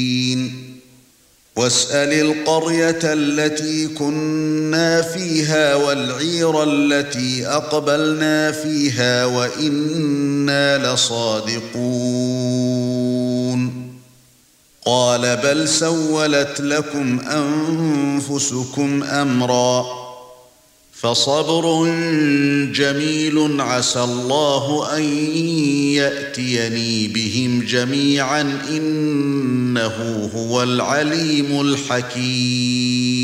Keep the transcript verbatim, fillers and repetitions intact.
واسأل القرية التي كنا فيها والعير التي أقبلنا فيها وإنا لصادقون قال بل سولت لكم أنفسكم أمرا فصبر جميل عسى الله أن يأتيني بهم جميعا إنه هو العليم الحكيم